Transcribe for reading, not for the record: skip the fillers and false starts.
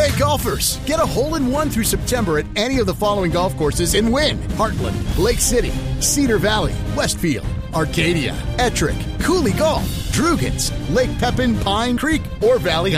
Hey golfers, get a hole-in-one through September at any of the following golf courses and win. Heartland, Lake City, Cedar Valley, Westfield, Arcadia, Ettrick, Cooley Golf, Drugans, Lake Pepin, Pine Creek, or Valley